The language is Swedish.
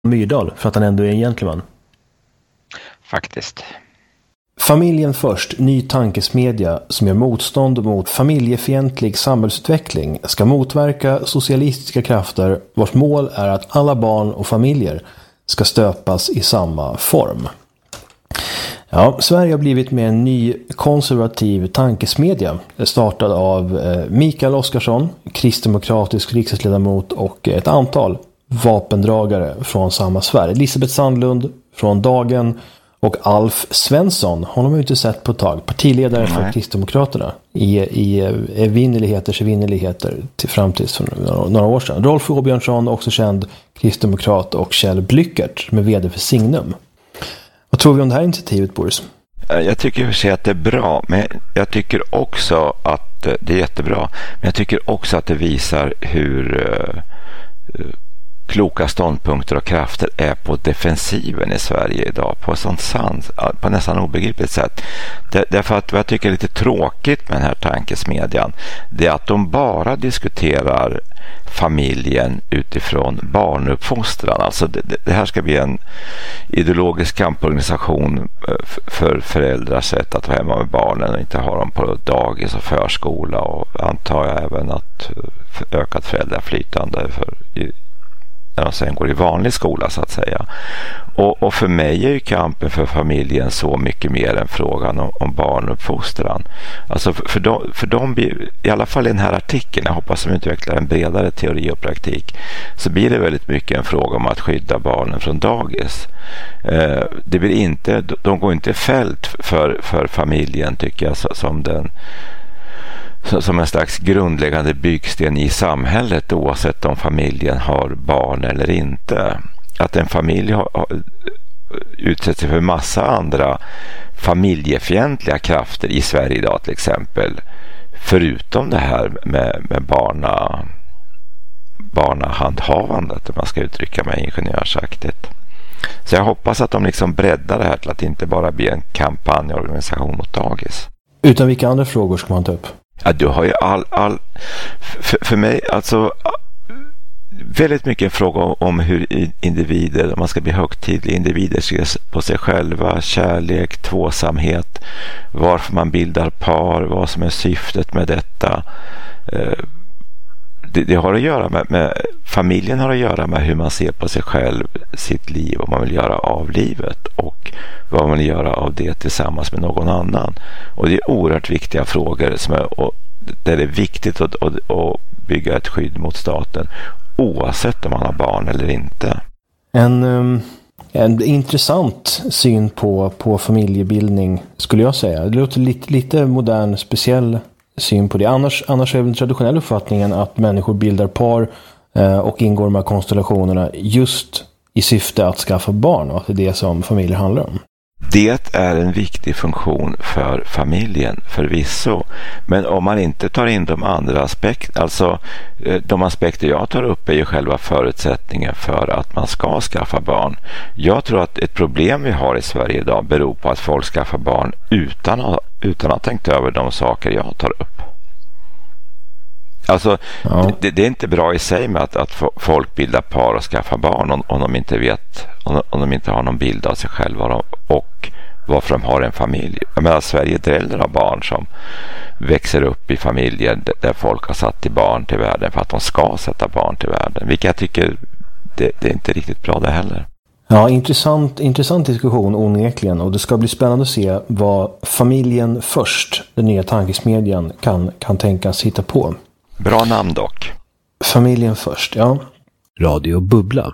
Myrdal för att han ändå är en gentleman. Faktiskt. Familjen först, ny tankesmedja som gör motstånd mot familjefientlig samhällsutveckling, ska motverka socialistiska krafter vars mål är att alla barn och familjer ska stöpas i samma form. Ja, Sverige har blivit med en ny konservativ tankesmedja startad av Mikael Oscarsson, kristdemokratisk riksdagsledamot och ett antal vapendragare från samma Sverige. Elisabeth Sandlund från Dagen och Alf Svensson, honom har vi inte sett på ett tag, partiledare för Kristdemokraterna i evinnerligheter till fram till för några år sedan. Rolf Åbjörnsson, också känd kristdemokrat, och Kjell Blyckert som är vd för Signum. Vad tror vi om det här initiativet, Boris? Jag tycker för sig att det är bra, men jag tycker också att det är jättebra. Men jag tycker också att det visar hur kloka ståndpunkter och krafter är på defensiven i Sverige idag på nästan obegripligt sätt. Därför att vad jag tycker är lite tråkigt med den här tankesmedjan, det är att de bara diskuterar familjen utifrån barnuppfostran. Alltså det här ska bli en ideologisk kamporganisation för föräldrars sätt att vara hemma med barnen och inte ha dem på dagis och förskola, och antar jag även att ökat föräldraflytande när de sen går i vanlig skola så att säga. Och för mig är ju kampen för familjen så mycket mer än frågan om barnuppfostran. Alltså för dem i alla fall i den här artikeln, jag hoppas de utvecklar en bredare teori och praktik, så blir det väldigt mycket en fråga om att skydda barnen från dagis. Det blir inte, de går inte fält för familjen, tycker jag, som en slags grundläggande byggsten i samhället, oavsett om familjen har barn eller inte. Att en familj utsätts för massa andra familjefientliga krafter i Sverige idag till exempel, förutom det här med barnahandhavandet, om man ska uttrycka mig ingenjörsaktigt. Så jag hoppas att de liksom breddar det här till att inte bara bli en kampanjorganisation mot dagis. Utan vilka andra frågor ska man ta upp? Ja, du har ju för mig alltså väldigt mycket en fråga om hur individer, om man ska bli högtidliga individer, ser på sig själva, kärlek, tvåsamhet, varför man bildar par, vad som är syftet med detta. Det har att göra med familjen, har att göra med hur man ser på sig själv, sitt liv, vad man vill göra av livet och vad man vill göra av det tillsammans med någon annan. Och det är oerhört viktiga frågor där det är viktigt att bygga ett skydd mot staten, oavsett om man har barn eller inte. En intressant syn på familjebildning, skulle jag säga. Det låter lite modern, speciell syn på det. Annars är den traditionella uppfattningen att människor bildar par och ingår de här konstellationerna just i syfte att skaffa barn, och att det är det som familjer handlar om. Det är en viktig funktion för familjen, förvisso. Men om man inte tar in de andra aspekterna, alltså de aspekter jag tar upp är ju själva förutsättningen för att man ska skaffa barn. Jag tror att ett problem vi har i Sverige idag beror på att folk skaffar barn utan att ha tänkt över de saker jag tar upp. Alltså, ja. Det är inte bra i sig med att folk bildar par och skaffar barn om de inte vet, om de inte har någon bild av sig själva och varför de har en familj. Jag menar, Sverige dräller av barn som växer upp i familjer där folk har satt barn till världen för att de ska sätta barn till världen. Vilket jag tycker det är inte riktigt bra det heller. Ja, intressant diskussion onekligen, och det ska bli spännande att se vad familjen först, den nya tankesmedjan, kan tänkas hitta på. Bra namn dock. Familjen först, ja. Radio Bubbla.